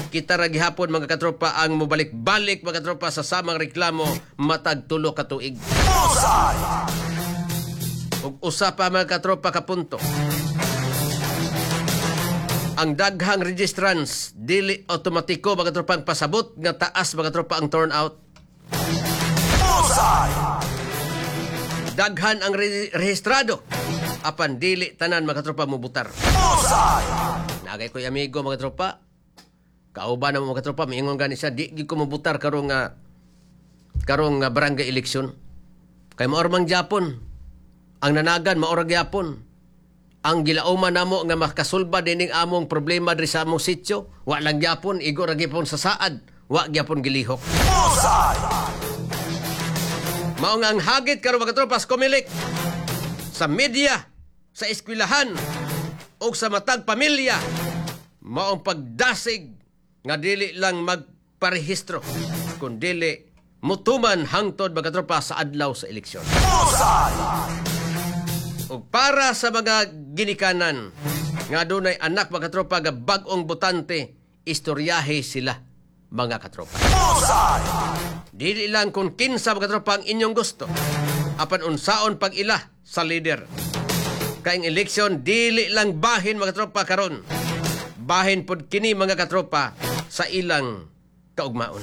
Kita ra gihapon mga katropa ang mobalik-balik mga katropa sa samang reklamo matag tulo ka tuig. Ug usa pa mga katropa ka punto. Ang daghang registrants dili automatiko mga katropa ang pasabot nga taas mga katropa ang turnout. Daghan ang rehistrado apan dili tanan mga katropa mubutar. Nagay ko'y amigo mga katropa. Kauban na mga katropa, miingon gani siya, di ko mabutar karong barangay eleksyon. Kay maormang Japon, ang nanagan, maorag Japon. Ang gilauman namo nga makasulba dining among problema diri sa among sityo, wa lang Japon, igo ra gyapon sa saad, wa gyapon gilihok. Mao nga ang hagit karon mga katropa sa Comelec, sa media, sa eskwelahan, o sa matag pamilya, maong pagdasig nga dili lang magparehistro kundi mutuman hangtod mga katropa sa adlaw sa eleksyon. Ug para sa mga ginikanan nga dunay anak mga katropa nga bag-ong botante, istoryahe sila mga katropa. Dili lang kung kinsa mga katropa ang inyong gusto, apan unsaon pag-ila sa leader. Kay ang eleksyon dili lang bahin mga katropa karon. Bahin pod kini mga katropa sa ilang kaugmaon.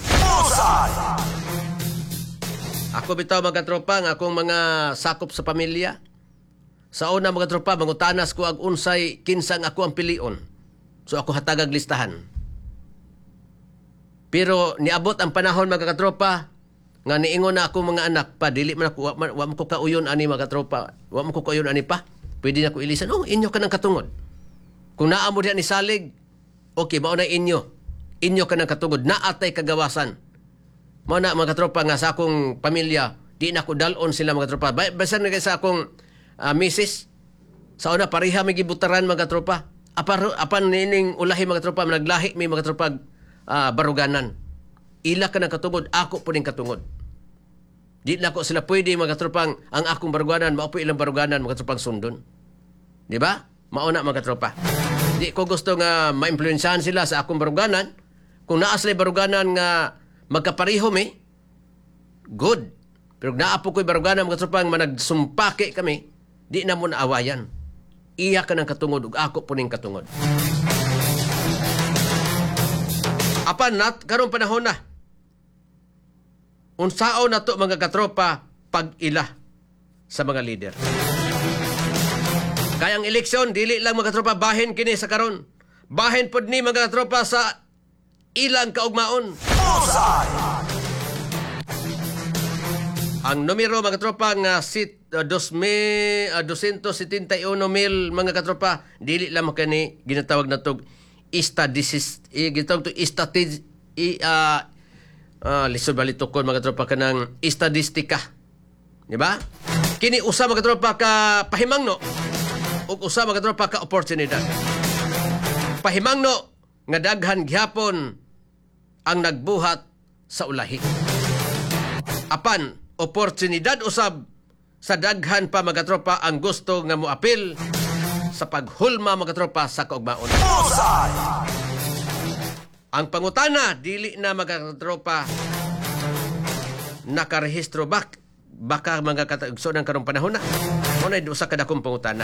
Ako bitaw mga katropa nga akong mga sakop sa pamilya. Sa una mga katropa, mangutanas ko ag unsay kinsang ako ang pilion. So ako hatagag listahan. Pero niabot ang panahon mga katropa nga niingon na ako mga anak pa, dili man ako, wa mo ko kauyon ani mga katropa. Wa mo ko kauyon ani pa. Pwede na ko ilisan, inyo ka ng katungod. Kung naamo diyan ni salig, okay, mao na inyo. Inyo ka ng katungod, naatay kagawasan. Mao na mga katropa nga sa akong pamilya, di na ko dalon sila mga katropa. Basta na sa akong misis, sa una pareha may gibutaran mga katropa. Apan nining ulahi mga katropa, naglahi may mga katropa baruganan. Ila ka ng katungod, ako po ning katungod. Di na ko sila pwede mga katropang ang akong baruganan, mao po ilang baruganan mga katropang sundon. Di ba? Mauna mga katropa. Di ko gusto nga ma-influensyahan sila sa akong baruganan. Kung naa sila baruganan nga magkapareho mi, good. Pero naapo ko'y baruganan mga katropang managsumpake kami, di na mo naawayan. Iya ka ng katungod ug ako po ning katungod. Apan karon panahon na. Unsaon na to mga katropa pag-ila sa mga leader. Kaya ang eleksyon, dili lang mga katropa bahin kini sa karon. Bahin pod ni mga katropa sa ilang kaugmaon. Ang numero mga katropa nga 271,000 mga katropa, dili lang makani ginatawag na tog lisod balitukon mga katropa kanang estadistika. Di ba? Kini usa mga katropa ka pahimangno ug usa mga katropa ka oportunidad. Pahimangno nga daghan gihapon ang nagbuhat sa ulahi. Apan oportunidad usab sa daghan pa mga katropa ang gusto nga moapil sa paghulma mga katropa sa kaugmaon. Ang pangutana, dili na mga katropa nakarehistro baka mga katagso ng karong panahon na. Muna usa kada kong pangutana.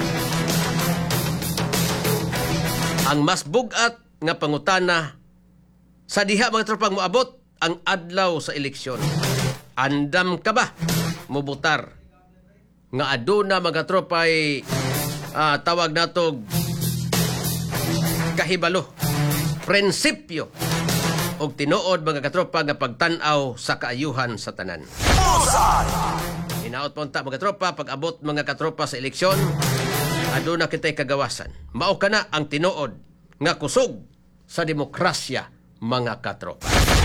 Ang mas bugat nga pangutana sa diha mga tropang moabot ang adlaw sa eleksyon. Andam ka ba mubutar nga aduna mga tropay tawag natog kahibalo, prinsipyo og tinuod mga katropa nga pagtan-aw sa kaayuhan sa tanan. Hinaot punta mga katropa pag-abot mga katropa sa eleksyon, aduna kitay kagawasan. Mao kana ang tinuod nga kusog sa demokrasya mga katropa.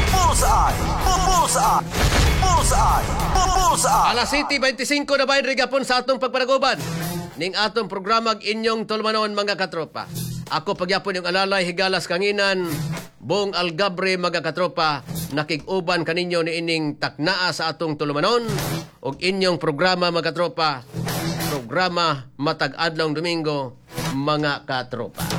Alas 7:25 na bayan rigapon sa atong pagpanaguban ning atong programag inyong tulmanon mga katropa. Ako pagyapon yung alalay higalas kanginan Bong Algabre mga katropa, nakig-uban kaninyo ni ining taknaa sa atong tulumanon og inyong programa mga katropa, programa Matag Adlaw Domingo mga katropa.